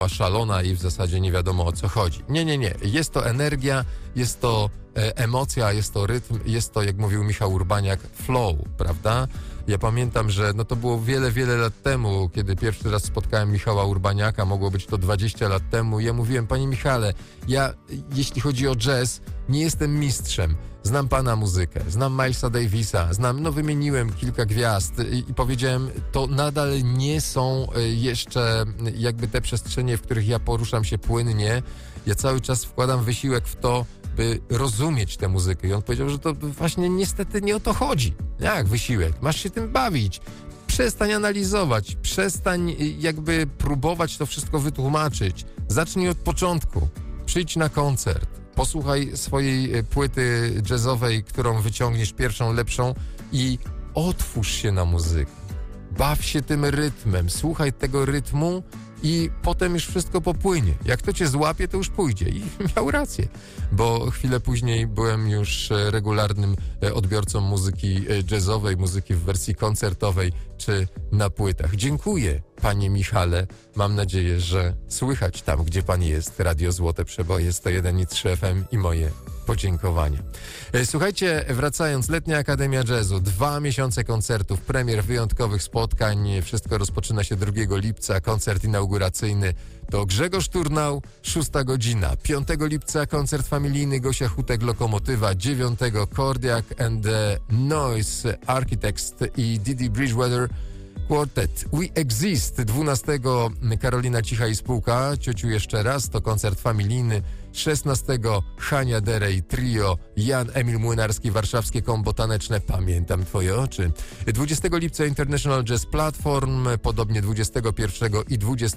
szalona i w zasadzie nie wiadomo o co chodzi. Nie. Jest to energia, jest to emocja, jest to rytm, jest to, jak mówił Michał Urbaniak, flow, prawda? Ja pamiętam, że to było wiele lat temu, kiedy pierwszy raz spotkałem Michała Urbaniaka, mogło być to 20 lat temu. Ja mówiłem: panie Michale, ja jeśli chodzi o jazz, nie jestem mistrzem. Znam pana muzykę, znam Milesa Davisa, wymieniłem kilka gwiazd i powiedziałem, to nadal nie są jeszcze jakby te przestrzenie, w których ja poruszam się płynnie. Ja cały czas wkładam wysiłek w to, by rozumieć tę muzykę. I on powiedział, że to właśnie niestety nie o to chodzi. Jak wysiłek? Masz się tym bawić. Przestań analizować, przestań jakby próbować to wszystko wytłumaczyć. Zacznij od początku. Przyjdź na koncert. Posłuchaj swojej płyty jazzowej, którą wyciągniesz pierwszą, lepszą i otwórz się na muzykę. Baw się tym rytmem, słuchaj tego rytmu i potem już wszystko popłynie. Jak to cię złapie, to już pójdzie. I miał rację, bo chwilę później byłem już regularnym odbiorcą muzyki jazzowej, muzyki w wersji koncertowej czy na płytach. Dziękuję, panie Michale. Mam nadzieję, że słychać tam, gdzie pan jest. Radio Złote Przeboje 101,3 FM i moje podziękowania. Słuchajcie, wracając, Letnia Akademia Jazzu, 2 miesiące koncertów, premier wyjątkowych spotkań, wszystko rozpoczyna się 2 lipca, koncert inauguracyjny to Grzegorz Turnał, 6 godzina, 5 lipca koncert familijny Gosia Hutek Lokomotywa, 9 Kordiak and the Noise Architects i Didi Bridgewater Quartet. We Exist, 12 Karolina Cicha i Spółka, Ciociu jeszcze raz, to koncert familijny, 16 Hania Derej Trio, Jan Emil Młynarski, warszawskie kombo taneczne, pamiętam twoje oczy. 20 lipca International Jazz Platform, podobnie 21 i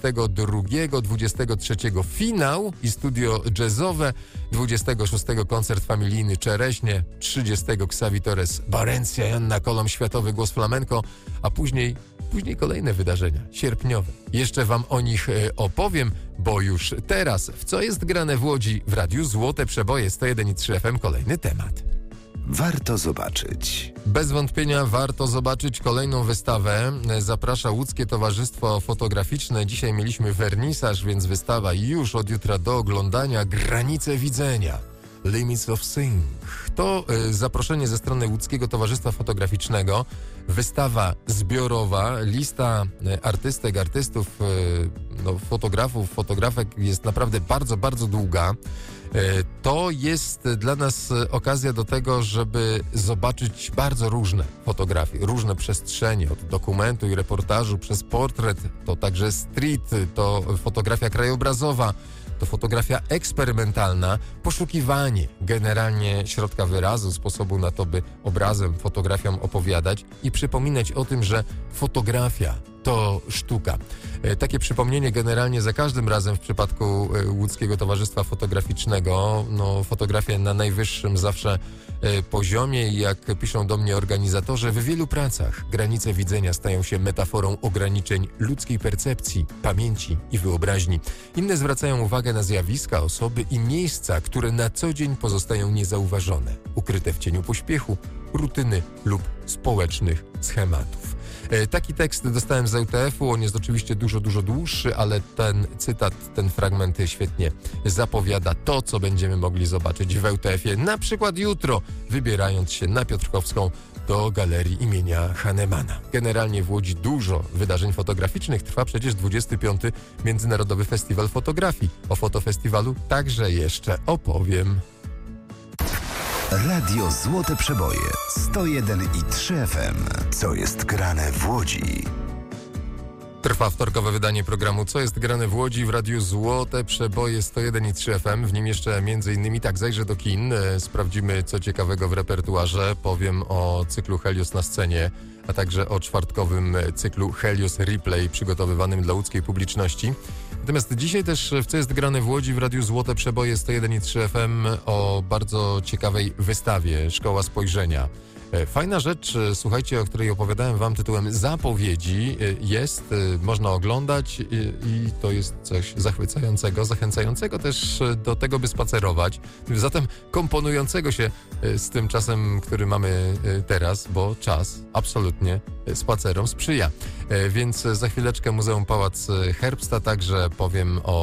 22, 23 finał i studio jazzowe, 26 koncert familijny Czereśnie, 30 Xavi Torres Barencja, Janna Kolom, Światowy Głos Flamenco, a później kolejne wydarzenia sierpniowe. Jeszcze wam o nich opowiem, bo już teraz w Co jest grane w Łodzi w Radiu Złote Przeboje 101,3 FM kolejny temat. Warto zobaczyć. Bez wątpienia warto zobaczyć kolejną wystawę. Zaprasza Łódzkie Towarzystwo Fotograficzne. Dzisiaj mieliśmy wernisaż, więc wystawa już od jutra do oglądania. Granice widzenia. Limits of Seeing. To zaproszenie ze strony Łódzkiego Towarzystwa Fotograficznego. Wystawa zbiorowa, lista artystów, fotografów, fotografek jest naprawdę bardzo długa. To jest dla nas okazja do tego, żeby zobaczyć bardzo różne fotografie, różne przestrzenie, od dokumentu i reportażu przez portret, to także street, to fotografia krajobrazowa, to fotografia eksperymentalna, poszukiwanie generalnie środka wyrazu, sposobu na to, by obrazem, fotografią opowiadać i przypominać o tym, że fotografia to sztuka. Takie przypomnienie generalnie za każdym razem w przypadku Łódzkiego Towarzystwa Fotograficznego. Fotografia na najwyższym zawsze poziomie i jak piszą do mnie organizatorzy, w wielu pracach granice widzenia stają się metaforą ograniczeń ludzkiej percepcji, pamięci i wyobraźni. Inne zwracają uwagę na zjawiska, osoby i miejsca, które na co dzień pozostają niezauważone, ukryte w cieniu pośpiechu, rutyny lub społecznych schematów. Taki tekst dostałem z UTF-u, on jest oczywiście dużo dłuższy, ale ten cytat, ten fragment świetnie zapowiada to, co będziemy mogli zobaczyć w UTF-ie, na przykład jutro, wybierając się na Piotrkowską do Galerii imienia Hahnemana. Generalnie w Łodzi dużo wydarzeń fotograficznych, trwa przecież 25. Międzynarodowy Festiwal Fotografii. O fotofestiwalu także jeszcze opowiem. Radio Złote Przeboje 101,3 FM. Co jest grane w Łodzi? Trwa wtorkowe wydanie programu Co jest grane w Łodzi w Radiu Złote Przeboje 101,3 FM. W nim jeszcze m.in. zajrzę do kin, sprawdzimy co ciekawego w repertuarze, powiem o cyklu Helios na scenie, a także o czwartkowym cyklu Helios Replay przygotowywanym dla łódzkiej publiczności. Natomiast dzisiaj też w Co jest grane w Łodzi w Radiu Złote Przeboje 101,3 FM o bardzo ciekawej wystawie Szkoła Spojrzenia. Fajna rzecz, słuchajcie, o której opowiadałem wam tytułem Zapowiedzi, jest, można oglądać i to jest coś zachwycającego, zachęcającego też do tego, by spacerować, zatem komponującego się z tym czasem, który mamy teraz, bo czas absolutnie spacerom sprzyja. Więc za chwileczkę Muzeum Pałac Herbst, a także powiem o